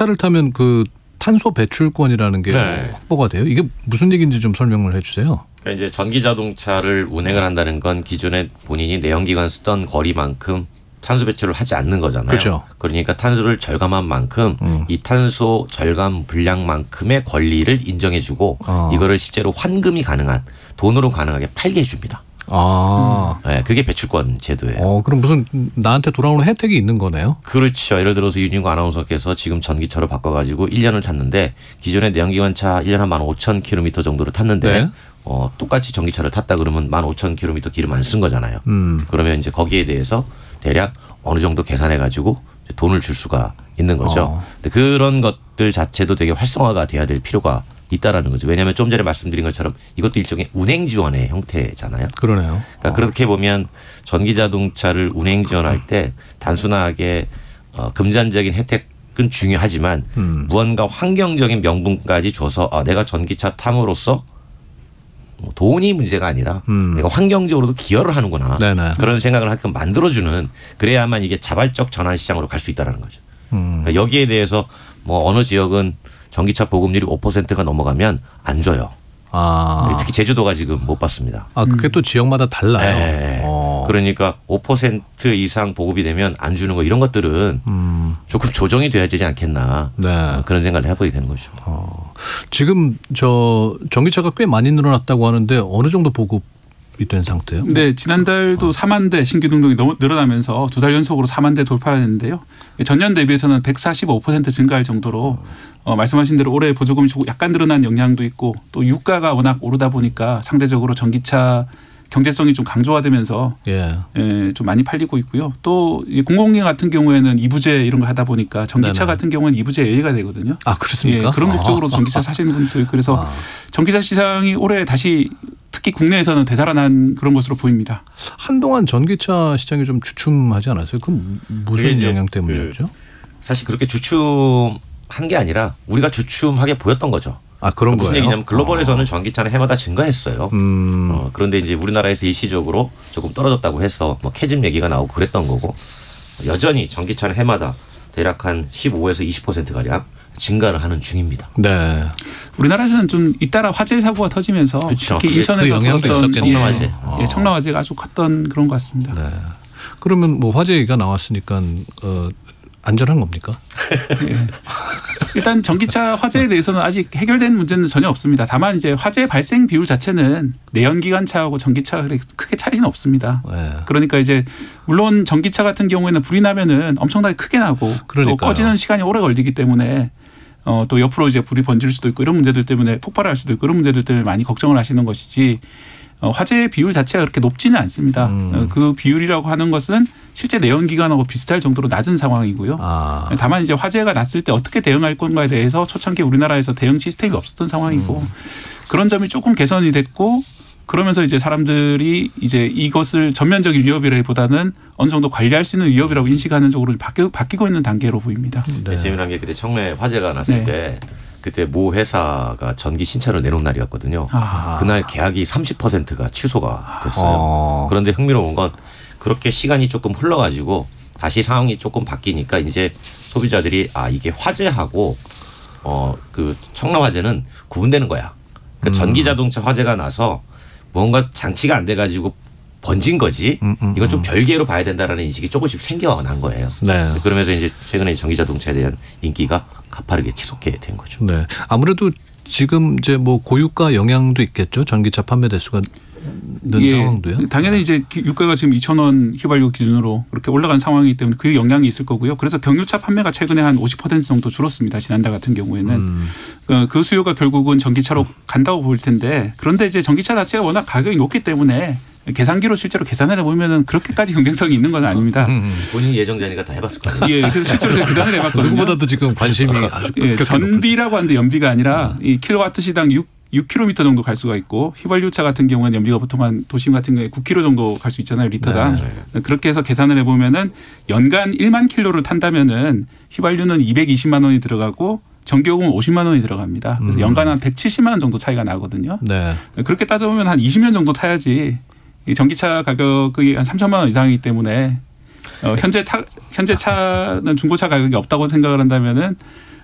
전기차를 타면 그 탄소 배출권이라는 게 네. 확보가 돼요. 이게 무슨 얘기인지 좀 설명을 해주세요. 그러니까 이제 전기 자동차를 운행을 한다는 건 기존에 본인이 내연기관 쓰던 거리만큼 탄소 배출을 하지 않는 거잖아요. 그렇죠. 그러니까 탄소를 절감한 만큼 이 탄소 절감 분량만큼의 권리를 인정해주고 이거를 실제로 환금이 가능한 돈으로 가능하게 팔게 해줍니다. 네, 그게 배출권 제도예요. 그럼 무슨 나한테 돌아오는 혜택이 있는 거네요? 그렇죠. 예를 들어서 윤희구 아나운서께서 지금 전기차로 바꿔가지고 1년을 탔는데 기존의 내연기관차 1년 한 15,000km 정도를 탔는데 네. 똑같이 전기차를 탔다 그러면 15,000km 기름 안 쓴 거잖아요. 그러면 이제 거기에 대해서 대략 어느 정도 계산해가지고 돈을 줄 수가 있는 거죠. 근데 그런 것들 자체도 되게 활성화가 돼야 될 필요가 있다라는 거죠. 왜냐하면 좀 전에 말씀드린 것처럼 이것도 일종의 운행 지원의 형태잖아요. 그러네요. 그러니까 그렇게 보면 전기 자동차를 운행 지원할 때 단순하게 금전적인 혜택은 중요하지만 무언가 환경적인 명분까지 줘서 내가 전기차 탐으로써 돈이 문제가 아니라 내가 환경적으로도 기여를 하는구나. 네네. 그런 생각을 하게끔 만들어주는 그래야만 이게 자발적 전환 시장으로 갈 수 있다는 거죠. 그러니까 여기에 대해서 뭐 어느 지역은 전기차 보급률이 5%가 넘어가면 안 줘요. 특히 제주도가 지금 못 받습니다. 그게 또 지역마다 달라요. 네. 그러니까 5% 이상 보급이 되면 안 주는 거 이런 것들은 조금 조정이 돼야 되지 않겠나. 네. 그런 생각을 해보게 되는 거죠. 지금 저 전기차가 꽤 많이 늘어났다고 하는데 어느 정도 보급이 된 상태예요? 네, 지난달도 4만 대 신규 등록이 늘어나면서 두 달 연속으로 4만 대 돌파했는데요. 전년 대비해서는 145% 증가할 정도로 말씀하신 대로 올해 보조금이 약간 늘어난 영향도 있고 또 유가가 워낙 오르다 보니까 상대적으로 전기차 경제성이 좀 강조화되면서 좀 많이 팔리고 있고요. 또 공공기관 같은 경우에는 이부제 이런 걸 하다 보니까 전기차 같은 경우는 이부제 예외가 되거든요. 그렇습니까? 그런 목적으로 전기차 사시는 분도 있고 그래서 전기차 시장이 올해 다시 특히 국내에서는 되살아난 그런 것으로 보입니다. 한동안 전기차 시장이 좀 주춤하지 않았어요? 그건 무슨 영향 때문이었죠? 사실 그렇게 주춤한 게 아니라 우리가 주춤하게 보였던 거죠. 그런 무슨 거예요? 얘기냐면 글로벌에서는 전기차는 해마다 증가했어요. 그런데 이제 우리나라에서 일시적으로 조금 떨어졌다고 해서 뭐 캐즘 얘기가 나오고 그랬던 거고 여전히 전기차는 해마다 대략 한 15에서 20%가량 증가를 하는 중입니다. 네. 우리나라에서는 좀 잇따라 화재 사고가 터지면서 그렇죠. 특히 인천에서 터졌던 청라화재. 청라화재가 아주 컸던 그런 것 같습니다. 네. 그러면 뭐 화재 얘기가 나왔으니까 안전한 겁니까? 네. 일단 전기차 화재에 대해서는 아직 해결된 문제는 전혀 없습니다. 다만 이제 화재 발생 비율 자체는 내연기관차하고 전기차가 크게 차이는 없습니다. 네. 그러니까 이제 물론 전기차 같은 경우에는 불이 나면은 엄청나게 크게 나고 또 꺼지는 시간이 오래 걸리기 때문에 또 옆으로 이제 불이 번질 수도 있고 이런 문제들 때문에 폭발할 수도 있고 이런 문제들 때문에 많이 걱정을 하시는 것이지 화재 비율 자체가 그렇게 높지는 않습니다. 그 비율이라고 하는 것은 실제 내연기관하고 비슷할 정도로 낮은 상황이고요. 다만 이제 화재가 났을 때 어떻게 대응할 건가에 대해서 초창기 우리나라에서 대응 시스템이 없었던 상황이고 그런 점이 조금 개선이 됐고 그러면서 이제 사람들이 이제 이것을 전면적인 위협이라기보다는 어느 정도 관리할 수 있는 위협이라고 인식하는 쪽으로 바뀌고 있는 단계로 보입니다. 네. 재미난 게 그때 청라에 화재가 났을 때 그때 모 회사가 전기 신차를 내놓은 날이었거든요. 그날 계약이 30%가 취소가 됐어요. 그런데 흥미로운 건 그렇게 시간이 조금 흘러가지고 다시 상황이 조금 바뀌니까 이제 소비자들이 이게 화재하고 그 청라 화재는 구분되는 거야. 그러니까 전기 자동차 화재가 나서 뭔가 장치가 안 돼가지고 번진 거지. 이건 좀 별개로 봐야 된다라는 인식이 조금씩 생겨난 거예요. 네. 그러면서 이제 최근에 전기 자동차에 대한 인기가 가파르게 치솟게 된 거죠. 네. 아무래도 지금 이제 뭐 고유가 영향도 있겠죠. 전기차 판매 대수가 는 상황도요. 당연히 이제 유가가 지금 2,000원 휘발유 기준으로 그렇게 올라간 상황이기 때문에 그 영향이 있을 거고요. 그래서 경유차 판매가 최근에 한 50% 정도 줄었습니다. 지난달 같은 경우에는 그 수요가 결국은 전기차로 간다고 보일 텐데 그런데 이제 전기차 자체가 워낙 가격이 높기 때문에 계산기로 실제로 계산을 해보면은 그렇게까지 경쟁성이 있는 건 아닙니다. 본인이 예정자니까 다 해봤을 거예요. 그래서 실제로 제가 계산을 해봤거든요. 누구보다도 지금 관심이 아주 전비라고 하는데 연비가 아니라 이 킬로와트 시당 6km 정도 갈 수가 있고 휘발유차 같은 경우는 연비가 보통 한 도심 같은 경우에 9km 정도 갈 수 있잖아요. 리터당. 그렇게 해서 계산을 해보면은 연간 1만 킬로를 탄다면은 휘발유는 220만 원이 들어가고 전기요금은 50만 원이 들어갑니다. 그래서 연간 한 170만 원 정도 차이가 나거든요. 네. 그렇게 따져보면 한 20년 정도 타야지 이 전기차 가격이 한 3천만 원 이상이기 때문에 현재 차는 중고차 가격이 없다고 생각을 한다면은